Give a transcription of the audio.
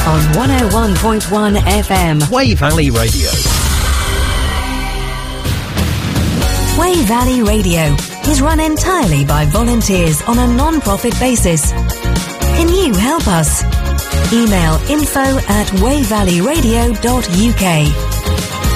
on 101.1 FM. Wey Valley Radio. Wey Valley Radio is run entirely by volunteers on a non-profit basis. Can you help us? Email info@weyvalleyradio.uk.